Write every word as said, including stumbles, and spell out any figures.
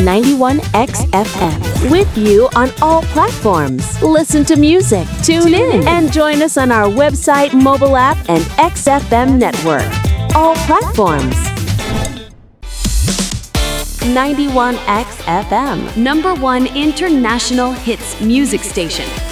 ninety-one X F M. With you on all platforms. Listen to music, tune in, and join us on our website, mobile app, and X F M network. All platforms. ninety-one X F M, number one international hits music station.